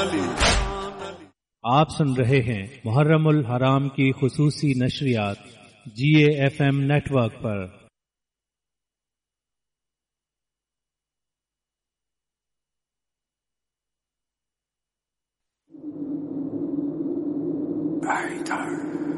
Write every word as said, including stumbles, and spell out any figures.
आप सुन रहे हैं मुहर्रमुल हराम की खुसूसी नशरियात जी ए एफ एम नेटवर्क पर। Haydar